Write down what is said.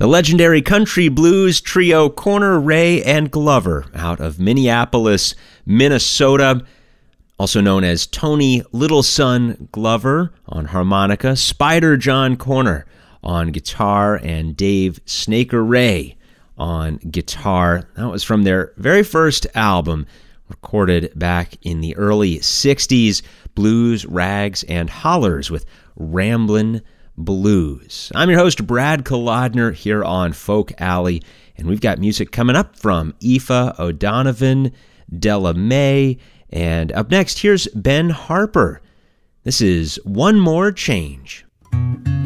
The legendary country blues trio Corner, Ray, and Glover out of Minneapolis, Minnesota, also known as Tony Littleson Glover on harmonica, Spider John Corner on guitar, and Dave Snaker Ray on guitar. That was from their very first album, recorded back in the early 60s, Blues, Rags, and Hollers with Ramblin' Blues. I'm your host, Brad Kolodner, here on Folk Alley, and we've got music coming up from Aoife O'Donovan, Della Mae, and up next, here's Ben Harper. This is One More Change.